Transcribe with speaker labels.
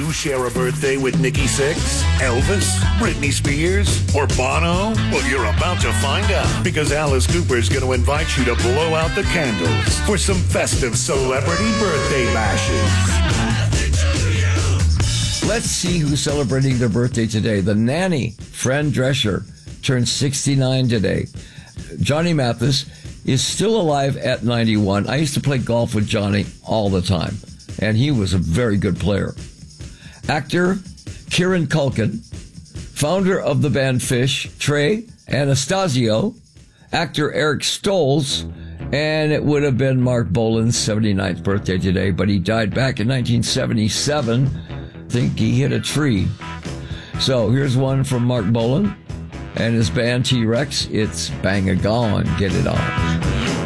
Speaker 1: you share a birthday with Nikki Sixx, Elvis, Britney Spears, or Bono? Well, you're about to find out, because Alice Cooper's going to invite you to blow out the candles for some festive celebrity birthday bashes.
Speaker 2: Let's see who's celebrating their birthday today. The nanny, Fran Drescher, turned 69 today. Johnny Mathis is still alive at 91. I used to play golf with Johnny all the time, and he was a very good player. Actor Kieran Culkin, founder of the band Fish, Trey Anastasio, actor Eric Stoltz, and it would have been Mark Bolan's 79th birthday today, but he died back in 1977. I think he hit a tree. So here's one from Mark Bolan and his band T-Rex. It's Bang-A-Gone. Get it on.